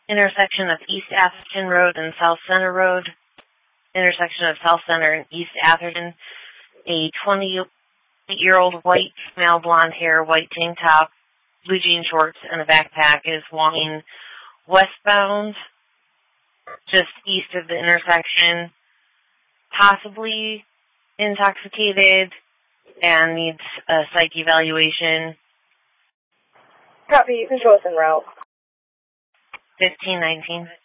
intersection of East Atherton Road and South Center Road, intersection of South Center and East Atherton. A 28-year-old white male, blonde hair, white tank top, blue jean shorts, and a backpack is walking westbound just east of the intersection, possibly intoxicated and needs a psych evaluation. Copy, you can show us en route. 1519.